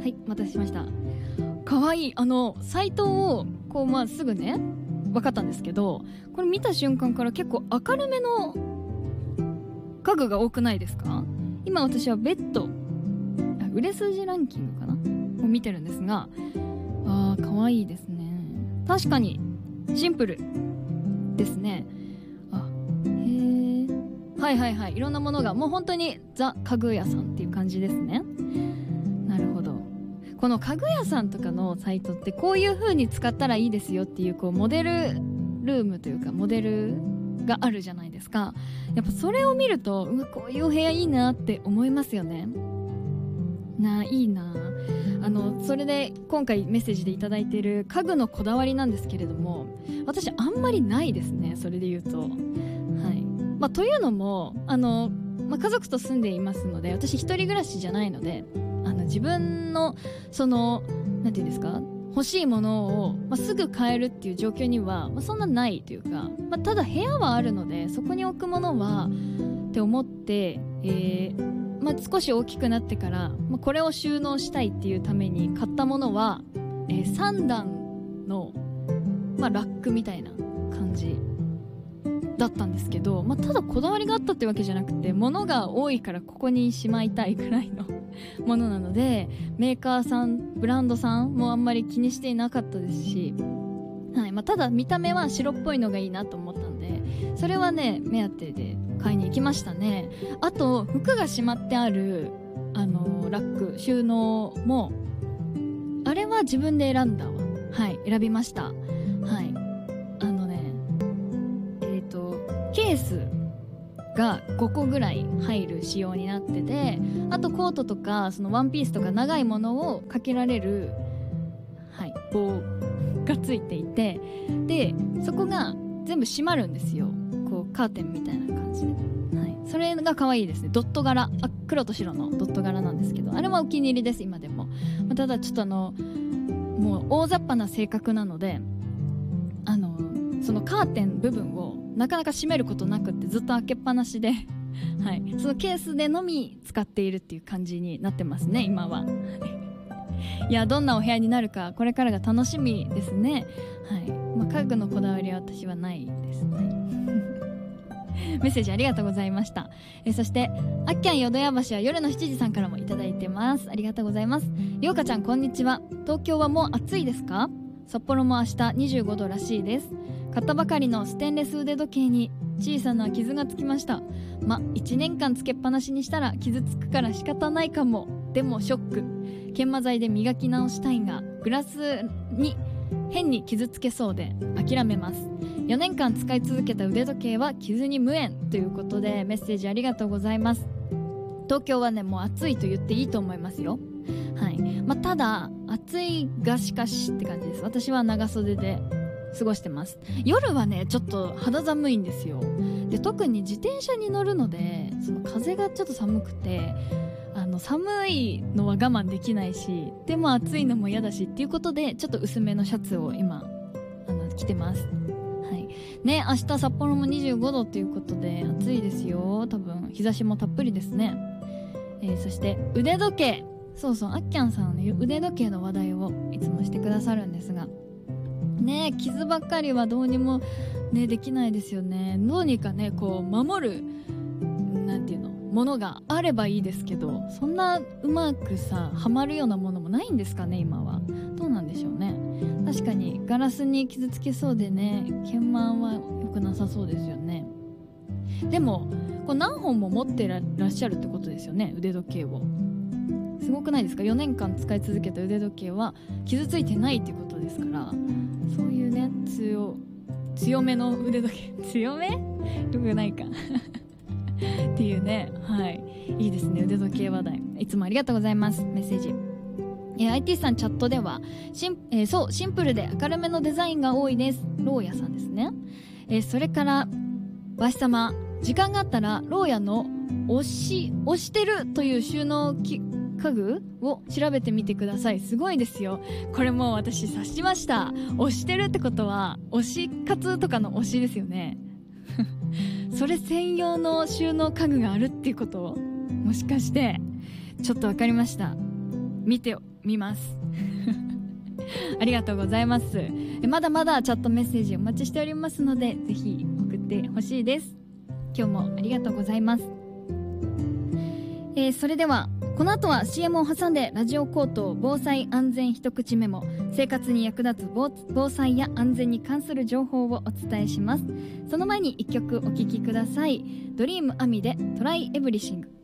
はい、お待たせしました。かわいい。サイトをこう、すぐね分かったんですけど、これ見た瞬間から結構明るめの家具が多くないですか？今私はベッド、売れ筋ランキングかなを見てるんですが、かわいいですね。確かにシンプルですね。はいはいはい、いろんなものがもう本当にザ家具屋さんっていう感じですね。なるほど。この家具屋さんとかのサイトってこういう風に使ったらいいですよっていう、こうモデルルームというかモデルがあるじゃないですか。やっぱそれを見ると、こういうお部屋いいなって思いますよね。いいな。それで今回メッセージでいただいている家具のこだわりなんですけれども、私あんまりないですね。それで言うと、はい。というのも家族と住んでいますので、私一人暮らしじゃないので、自分のなんていうんですか、欲しいものを、すぐ買えるっていう状況には、そんなないというか、ただ部屋はあるので、そこに置くものはって思って、少し大きくなってから、これを収納したいっていうために買ったものは、3段の、ラックみたいな感じだったんですけど、ただこだわりがあったってわけじゃなくて、物が多いからここにしまいたいくらいのものなので、メーカーさん、ブランドさんもあんまり気にしていなかったですし、はい。ただ見た目は白っぽいのがいいなと思ったんで、それはね目当てで買いに行きましたね。あと服がしまってあるラック収納も、あれは自分で選んだわ。はい、選びました。はい。ケースが5個ぐらい入る仕様になってて、あとコートとかそのワンピースとか長いものをかけられる、はい、棒がついていて、でそこが全部閉まるんですよ。こうカーテンみたいな感じで、はい、それが可愛いですね。ドット柄、黒と白のドット柄なんですけど、あれはお気に入りです。今でも。ただちょっともう大雑把な性格なので、そのカーテン部分をなかなか閉めることなくってずっと開けっぱなしではい、そのケースでのみ使っているっていう感じになってますね、今は。いや、どんなお部屋になるかこれからが楽しみですね。はい。家具のこだわりは私はないですね。メッセージありがとうございました。そしてあっきゃん淀屋橋は夜の7時さんからもいただいてます。ありがとうございます。りょうかちゃんこんにちは。東京はもう暑いですか？札幌も明日25度らしいです。買ったばかりのステンレス腕時計に小さな傷がつきました。1年間つけっぱなしにしたら傷つくから仕方ないかも。でもショック。研磨剤で磨き直したいがグラスに変に傷つけそうで諦めます。4年間使い続けた腕時計は傷に無縁ということで、メッセージありがとうございます。東京はね、もう暑いと言っていいと思いますよ。はい。ただ暑いがしかしって感じです。私は長袖で過ごしてます。夜はねちょっと肌寒いんですよ。で特に自転車に乗るので、その風がちょっと寒くて、寒いのは我慢できないし、でも暑いのも嫌だしっていうことで、ちょっと薄めのシャツを今着てます。はいね。明日札幌も25度っていうことで暑いですよ。多分日差しもたっぷりですね。そして腕時計、そうそう、あっきゃんさんはね腕時計の話題をいつもしてくださるんですがね、傷ばっかりはどうにもねできないですよね。どうにかねこう守るなんていうのものがあればいいですけど、そんなうまくさはまるようなものもないんですかね今は。どうなんでしょうね。確かにガラスに傷つけそうでね、研磨は良くなさそうですよね。でもこう何本も持ってらっしゃるってことですよね、腕時計を。すごくないですか？ 4 年間使い続けた腕時計は傷ついてないっていうことですから、そういうね強めの腕時計、強めよくないかっていうね。はい、いいですね、腕時計話題。いつもありがとうございます。メッセージ、IT さんチャットではシンプルで明るめのデザインが多いです。ローヤさんですね。それからわし様、時間があったらローヤの押してるという収納家具を調べてみてください。すごいですよ。これもう私察しました。押してるってことは推し活とかの推しですよね。それ専用の収納家具があるっていうこと？もしかしてちょっとわかりました。見て見ますありがとうございます。まだまだチャットメッセージお待ちしておりますので、ぜひ送ってほしいです。今日もありがとうございます。それではこの後は CM を挟んでラジオコート防災安全一口メモ、生活に役立つ防災や安全に関する情報をお伝えします。その前に一曲お聴きください。ドリームアミでトライエブリシング。